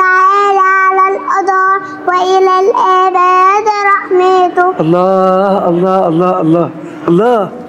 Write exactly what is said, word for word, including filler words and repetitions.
تعالى على القضاء وإلى الآباد رحمته. الله الله الله الله الله.